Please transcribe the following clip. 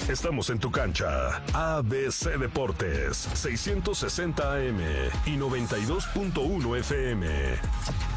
Estamos en tu cancha. ABC Deportes, 660 AM y 92.1 FM.